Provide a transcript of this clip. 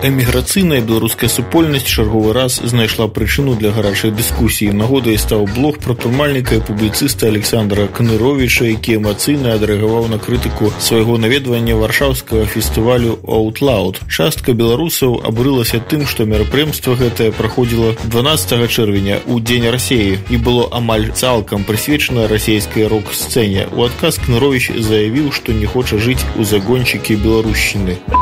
Эміграцыйная беларуская супольнасць чарговы раз знайшла прычыну для гарачай дыскусіі. Нагодай стаў блог прадпрымальніка і публіцыста Александра Кныровіча, які эмацыйна адрэагаваў на крытыку свайго наведвання варшаўскага фестывалю Out Loud. Частка беларусаў абурылася тым, што мерапрыемства гэтае праходзіла 12 чэрвеня у Дзень Расіі і было амаль цалкам прысвечана расійскай рок-сцэне. У адказ Кныровіч заявіў, што не хоча жыць у загончыкі беларушчыны.